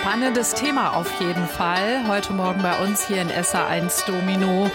Spannendes Thema auf jeden Fall. Heute Morgen bei uns hier in SA1 Domino.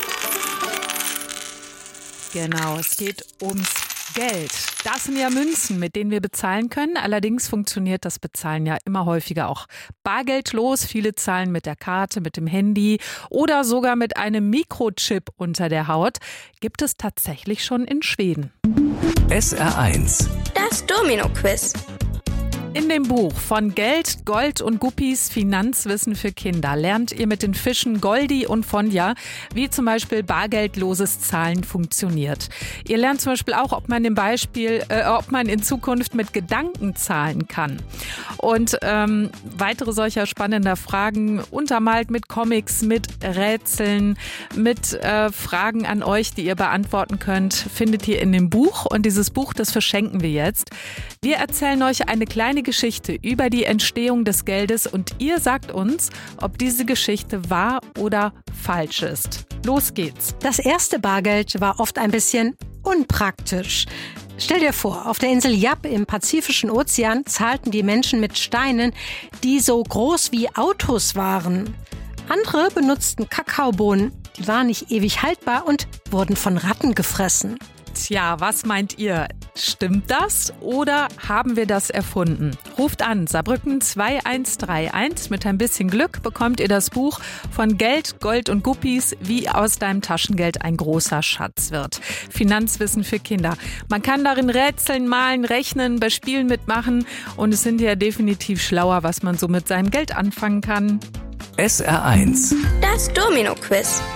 Genau, es geht ums Geld. Das sind ja Münzen, mit denen wir bezahlen können. Allerdings funktioniert das Bezahlen ja immer häufiger auch bargeldlos. Viele zahlen mit der Karte, mit dem Handy oder sogar mit einem Mikrochip unter der Haut. Gibt es tatsächlich schon in Schweden. SR1. Das Domino-Quiz. In dem Buch von Geld, Gold und Guppies Finanzwissen für Kinder lernt ihr mit den Fischen Goldi und Fonja, wie zum Beispiel bargeldloses Zahlen funktioniert. Ihr lernt zum Beispiel auch, ob man in Zukunft mit Gedanken zahlen kann. Und weitere solcher spannender Fragen untermalt mit Comics, mit Rätseln, mit Fragen an euch, die ihr beantworten könnt, findet ihr in dem Buch. Und dieses Buch, das verschenken wir jetzt. Wir erzählen euch eine kleine Geschichte über die Entstehung des Geldes und ihr sagt uns, ob diese Geschichte wahr oder falsch ist. Los geht's. Das erste Bargeld war oft ein bisschen unpraktisch. Stell dir vor, auf der Insel Yap im Pazifischen Ozean zahlten die Menschen mit Steinen, die so groß wie Autos waren. Andere benutzten Kakaobohnen, die waren nicht ewig haltbar und wurden von Ratten gefressen. Tja, was meint ihr? Stimmt das oder haben wir das erfunden? Ruft an, Saarbrücken 2131. Mit ein bisschen Glück bekommt ihr das Buch von Geld, Gold und Guppies, wie aus deinem Taschengeld ein großer Schatz wird. Finanzwissen für Kinder. Man kann darin rätseln, malen, rechnen, bei Spielen mitmachen und es sind ja definitiv schlauer, was man so mit seinem Geld anfangen kann. SR1. Das Domino-Quiz.